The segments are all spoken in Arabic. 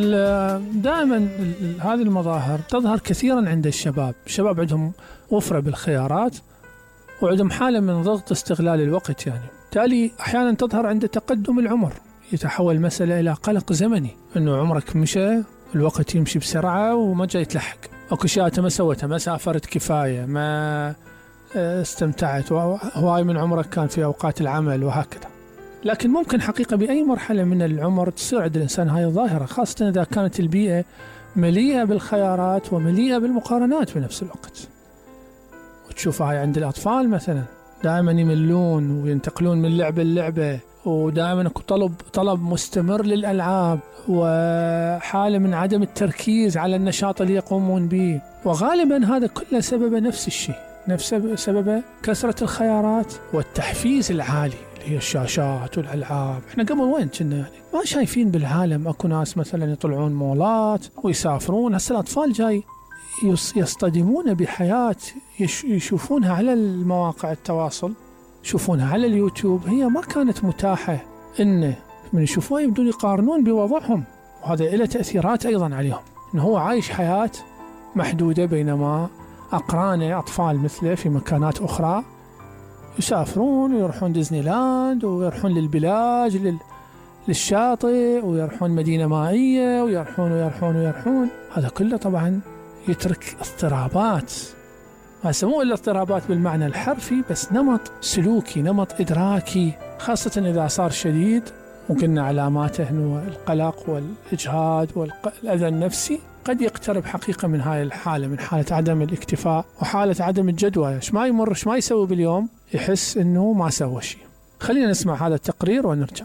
دائما هذه المظاهر تظهر كثيرا عند الشباب عندهم وفرة بالخيارات وعندهم حالة من ضغط استغلال الوقت، يعني بالتالي أحيانا تظهر عند تقدم العمر، يتحول المسألة إلى قلق زمني، أنه عمرك مشى، الوقت يمشي بسرعة وما جاي تلحق، أو أشياء ما سوتها، ما سافرت كفاية، ما استمتعت، وهواي من عمرك كان في أوقات العمل وهكذا. لكن ممكن حقيقة بأي مرحلة من العمر تصير عند الإنسان هاي الظاهرة، خاصة إذا كانت البيئة مليئة بالخيارات ومليئة بالمقارنات بنفس الوقت. وتشوف هاي عند الأطفال مثلا، دائما يملون وينتقلون من لعبة للعبة، ودائما طلب مستمر للألعاب، وحالة من عدم التركيز على النشاط اللي يقومون به، وغالبا هذا كله سببه نفس الشيء، سببه كثرة الخيارات والتحفيز العالي اللي هي الشاشات والألعاب. احنا قبل وين كنا يعني ما شايفين بالعالم اكو ناس مثلا يطلعون مولات ويسافرون، هسه الأطفال جاي يصطدمون بحياة يشوفونها على المواقع التواصل، يشوفونها على اليوتيوب، هي ما كانت متاحة، إنه من يشوفوها يبدون يقارنون بوضعهم، وهذا له تأثيرات أيضا عليهم، إنه هو عايش حياة محدودة بينما أقرانه أطفال مثله في مكانات أخرى يسافرون ويروحون ديزني لاند ويروحون للبلاج للشاطئ ويروحون مدينة مائية ويروحون. هذا كله طبعا يترك اضطرابات، ما سموه إلا اضطرابات بالمعنى الحرفي، بس نمط سلوكي، نمط إدراكي، خاصة إذا صار شديد، وقلنا علاماته إنه القلق والإجهاد والأذى النفسي قد يقترب حقيقة من هاي الحالة، من حالة عدم الاكتفاء وحالة عدم الجدوى، ايش ما يسوي باليوم يحس إنه ما سوى شيء. خلينا نسمع هذا التقرير ونرجع.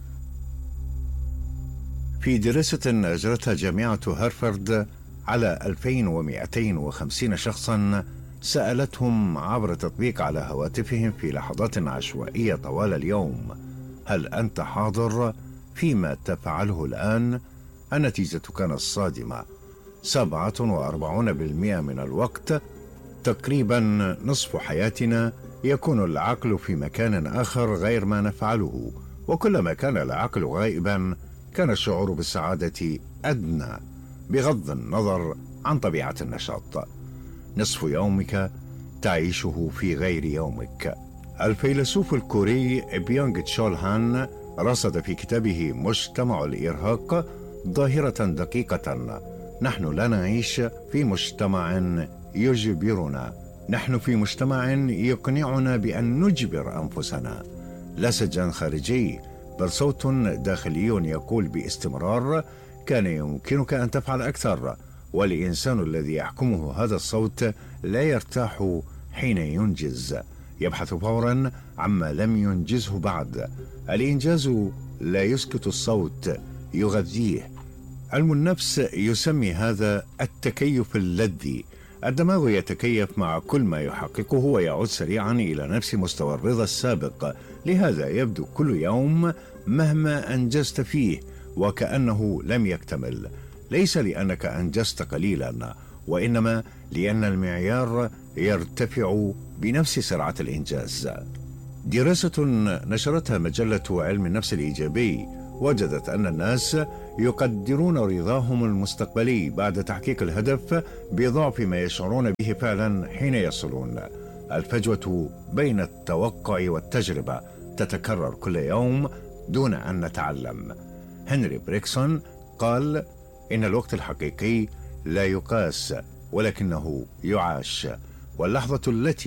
في دراسة أجرتها جامعة هارفارد على 2250 شخصا سألتهم عبر تطبيق على هواتفهم في لحظات عشوائية طوال اليوم: هل أنت حاضر فيما تفعله الآن؟ النتيجة كانت صادمة، 47% من الوقت، تقريبا نصف حياتنا، يكون العقل في مكان آخر غير ما نفعله، وكلما كان العقل غائبا كان الشعور بالسعادة أدنى بغض النظر عن طبيعة النشاط. نصف يومك تعيشه في غير يومك. الفيلسوف الكوري بيونغ تشول هان رصد في كتابه مجتمع الإرهاق ظاهرة دقيقة: نحن لا نعيش في مجتمع يجبرنا، نحن في مجتمع يقنعنا بأن نجبر أنفسنا. لا سجان خارجي، بل صوت داخلي يقول باستمرار: كان يمكنك أن تفعل أكثر. والإنسان الذي يحكمه هذا الصوت لا يرتاح حين ينجز، يبحث فورا عما لم ينجزه بعد. الإنجاز لا يسكت الصوت، يغذيه. علم النفس يسمي هذا التكيف اللذي. الدماغ يتكيف مع كل ما يحققه ويعود سريعا إلى نفس مستوى الرضا السابق، لهذا يبدو كل يوم مهما أنجزت فيه وكأنه لم يكتمل، ليس لأنك أنجزت قليلا، وإنما لأن المعيار يرتفع بنفس سرعة الإنجاز. دراسة نشرتها مجلة علم النفس الإيجابي وجدت أن الناس يقدرون رضاهم المستقبلي بعد تحقيق الهدف بضعف ما يشعرون به فعلا حين يصلون. الفجوة بين التوقع والتجربة تتكرر كل يوم دون أن نتعلم. هنري بريكسون قال: إن الوقت الحقيقي لا يقاس ولكنه يعاش، واللحظة التي